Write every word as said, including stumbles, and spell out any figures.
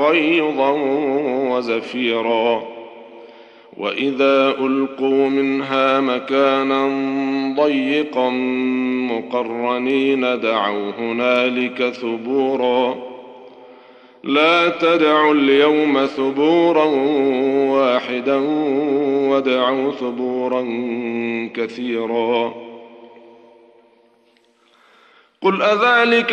غيظا وزفيرا وإذا ألقوا منها مكانا ضيقا مقرنين دعوا هنالك ثبورا لا تدعوا اليوم ثبورا واحدا وادعوا ثبورا كثيرا قل أذلك